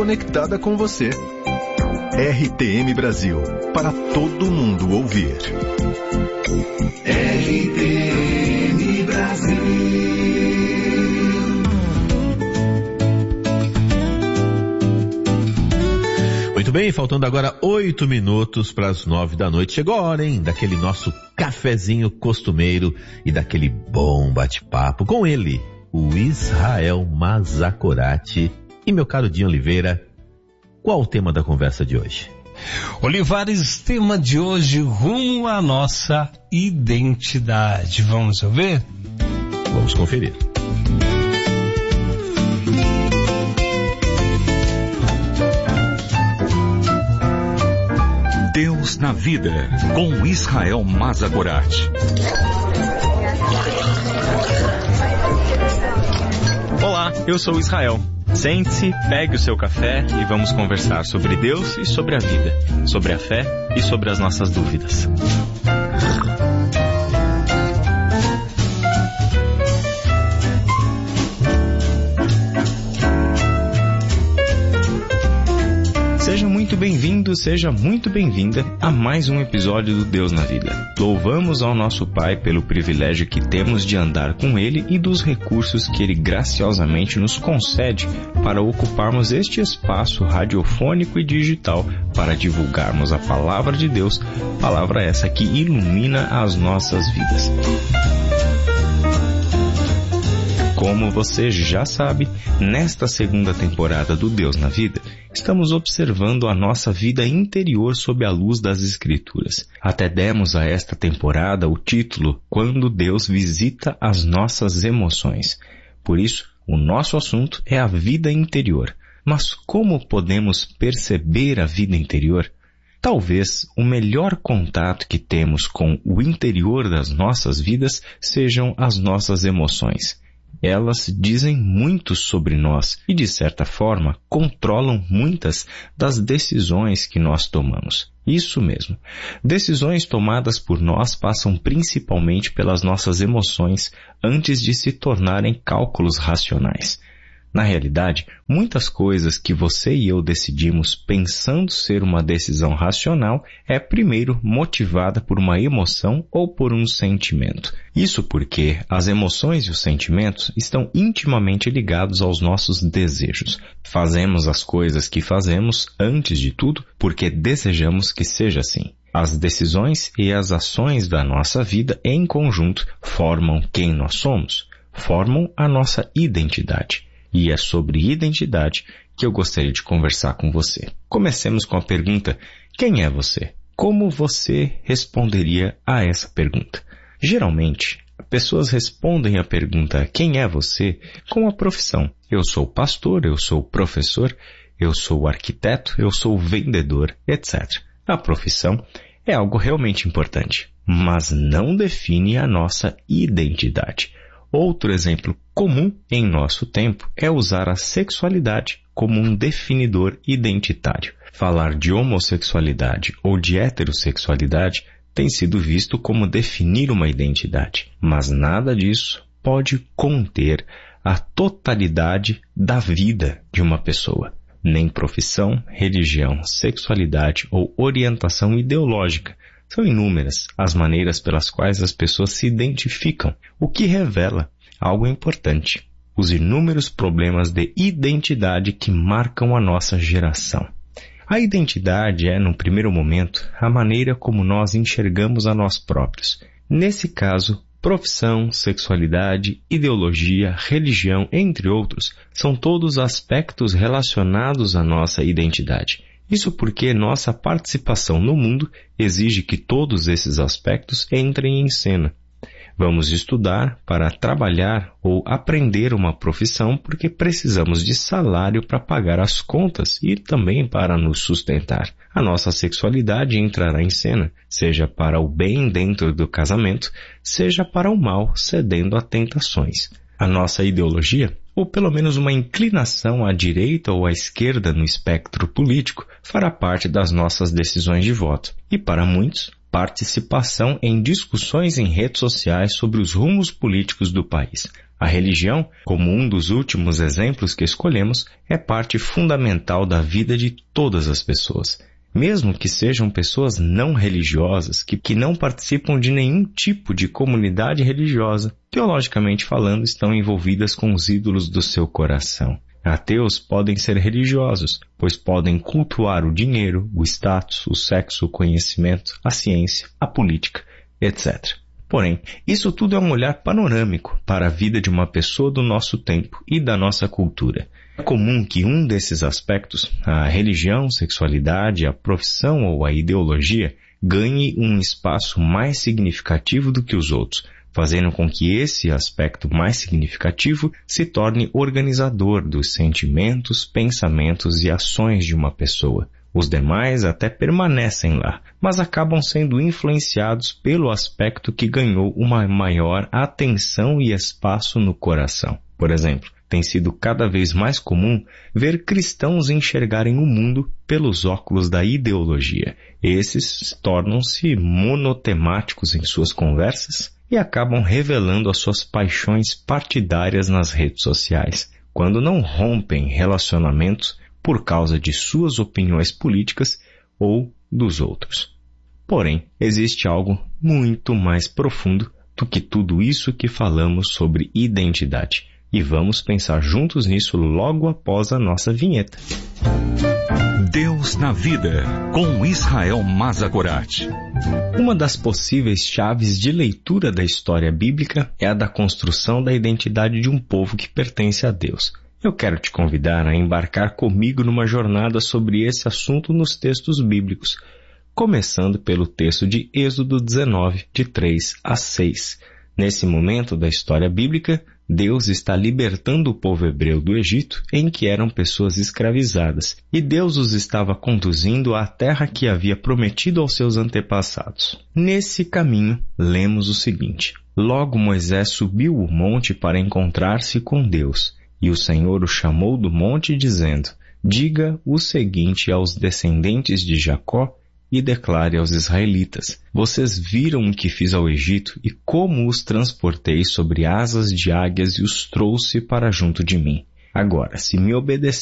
conectada com você. RTM Brasil, para todo mundo ouvir. RTM Brasil. Muito bem, faltando agora 8 minutos para as 9 da noite. Chegou a hora, hein? Daquele nosso cafezinho costumeiro e daquele bom bate-papo com ele, o Israel Mazakorati. E meu caro Dinho Oliveira, qual o tema da conversa de hoje? Olivares, tema de hoje, rumo à nossa identidade. Vamos ouvir? Vamos conferir. Deus na Vida, com Israel Mazakorati. Olá, eu sou Israel. Sente-se, pegue o seu café e vamos conversar sobre Deus e sobre a vida, sobre a fé e sobre as nossas dúvidas. Seja muito bem-vindo, seja muito bem-vinda a mais um episódio do Deus na Vida. Louvamos ao nosso Pai pelo privilégio que temos de andar com Ele e dos recursos que Ele graciosamente nos concede para ocuparmos este espaço radiofônico e digital para divulgarmos a palavra de Deus, palavra essa que ilumina as nossas vidas. Como você já sabe, nesta segunda temporada do Deus na Vida, estamos observando a nossa vida interior sob a luz das Escrituras. Até demos a esta temporada o título Quando Deus Visita as Nossas Emoções. Por isso, o nosso assunto é a vida interior. Mas como podemos perceber a vida interior? Talvez o melhor contato que temos com o interior das nossas vidas sejam as nossas emoções. Elas dizem muito sobre nós e, de certa forma, controlam muitas das decisões que nós tomamos. Isso mesmo. Decisões tomadas por nós passam principalmente pelas nossas emoções antes de se tornarem cálculos racionais. Na realidade, muitas coisas que você e eu decidimos pensando ser uma decisão racional é primeiro motivada por uma emoção ou por um sentimento. Isso porque as emoções e os sentimentos estão intimamente ligados aos nossos desejos. Fazemos as coisas que fazemos, antes de tudo, porque desejamos que seja assim. As decisões e as ações da nossa vida em conjunto formam quem nós somos, formam a nossa identidade. E é sobre identidade que eu gostaria de conversar com você. Comecemos com a pergunta, quem é você? Como você responderia a essa pergunta? Geralmente, pessoas respondem a pergunta, quem é você? Com a profissão. Eu sou pastor, eu sou professor, eu sou arquiteto, eu sou vendedor, etc. A profissão é algo realmente importante, mas não define a nossa identidade. Outro exemplo comum em nosso tempo é usar a sexualidade como um definidor identitário. Falar de homossexualidade ou de heterossexualidade tem sido visto como definir uma identidade, mas nada disso pode conter a totalidade da vida de uma pessoa. Nem profissão, religião, sexualidade ou orientação ideológica. São inúmeras as maneiras pelas quais as pessoas se identificam, o que revela algo importante, os inúmeros problemas de identidade que marcam a nossa geração. A identidade é, no primeiro momento, a maneira como nós enxergamos a nós próprios. Nesse caso, profissão, sexualidade, ideologia, religião, entre outros, são todos aspectos relacionados à nossa identidade. Isso porque nossa participação no mundo exige que todos esses aspectos entrem em cena. Vamos estudar para trabalhar ou aprender uma profissão porque precisamos de salário para pagar as contas e também para nos sustentar. A nossa sexualidade entrará em cena, seja para o bem dentro do casamento, seja para o mal cedendo a tentações. A nossa ideologia, ou pelo menos uma inclinação à direita ou à esquerda no espectro político, fará parte das nossas decisões de voto. E para muitos, participação em discussões em redes sociais sobre os rumos políticos do país. A religião, como um dos últimos exemplos que escolhemos, é parte fundamental da vida de todas as pessoas. Mesmo que sejam pessoas não religiosas, que não participam de nenhum tipo de comunidade religiosa, teologicamente falando, estão envolvidas com os ídolos do seu coração. Ateus podem ser religiosos, pois podem cultuar o dinheiro, o status, o sexo, o conhecimento, a ciência, a política, etc. Porém, isso tudo é um olhar panorâmico para a vida de uma pessoa do nosso tempo e da nossa cultura. É comum que um desses aspectos, a religião, sexualidade, a profissão ou a ideologia, ganhe um espaço mais significativo do que os outros, fazendo com que esse aspecto mais significativo se torne organizador dos sentimentos, pensamentos e ações de uma pessoa. Os demais até permanecem lá, mas acabam sendo influenciados pelo aspecto que ganhou uma maior atenção e espaço no coração. Por exemplo, tem sido cada vez mais comum ver cristãos enxergarem o mundo pelos óculos da ideologia. Esses tornam-se monotemáticos em suas conversas e acabam revelando as suas paixões partidárias nas redes sociais, quando não rompem relacionamentos por causa de suas opiniões políticas ou dos outros. Porém, existe algo muito mais profundo do que tudo isso que falamos sobre identidade. E vamos pensar juntos nisso logo após a nossa vinheta. Deus na Vida, com Israel Mazagorat. Uma das possíveis chaves de leitura da história bíblica é a da construção da identidade de um povo que pertence a Deus. Eu quero te convidar a embarcar comigo numa jornada sobre esse assunto nos textos bíblicos, começando pelo texto de Êxodo 19, de 3 a 6. Nesse momento da história bíblica, Deus está libertando o povo hebreu do Egito, em que eram pessoas escravizadas, e Deus os estava conduzindo à terra que havia prometido aos seus antepassados. Nesse caminho, lemos o seguinte: Logo Moisés subiu o monte para encontrar-se com Deus, e o Senhor o chamou do monte, dizendo: Diga o seguinte aos descendentes de Jacó e declare aos israelitas: Vocês viram o que fiz ao Egito e como os transportei sobre asas de águias e os trouxe para junto de mim. Agora, se me obedecerem,